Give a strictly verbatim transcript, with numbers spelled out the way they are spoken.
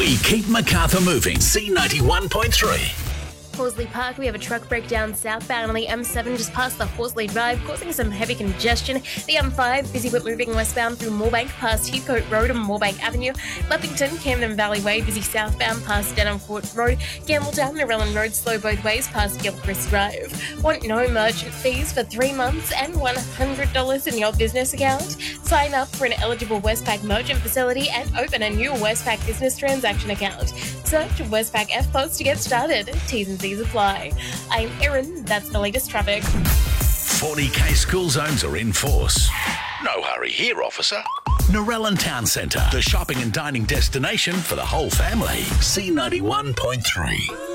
We keep Macarthur moving. C ninety-one point three. Horsley Park, we have a truck breakdown southbound on the M seven just past the Horsley Drive, causing some heavy congestion. The M five, busy but moving westbound through Moorebank past Heathcote Road and Moorebank Avenue. Leppington, Camden Valley Way, busy southbound past Denham Court Road. Campbelltown, Narellan Road, slow both ways past Gilchrist Drive. Want no merchant fees for three months and one hundred dollars in your business account? Sign up for an eligible Westpac merchant facility and open a new Westpac business transaction account. Search Westpac F P O S to get started. T's and C's apply. I'm Erin, that's the latest traffic. forty K school zones are in force. No hurry here, officer. Narellan Town Centre, the shopping and dining destination for the whole family. C ninety-one point three.